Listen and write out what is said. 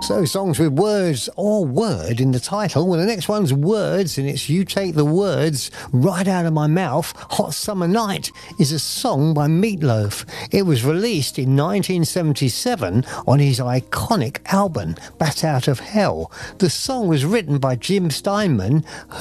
So songs with words or word in the title. Well, the next one's words, and it's You Take the Words Right Out of My Mouth. Hot Summer Night is a song by Meatloaf. It was released in 1977 on his iconic album, Bat Out of Hell. The song was written by Jim Steinman,